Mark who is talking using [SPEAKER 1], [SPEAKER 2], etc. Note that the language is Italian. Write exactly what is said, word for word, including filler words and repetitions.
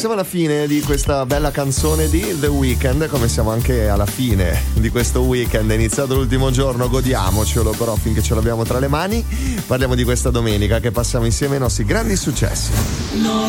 [SPEAKER 1] Siamo alla fine di questa bella canzone di The Weeknd, come siamo anche alla fine di questo weekend. È iniziato l'ultimo giorno, godiamocelo però finché ce l'abbiamo tra le mani. Parliamo di questa domenica che passiamo insieme ai nostri grandi successi.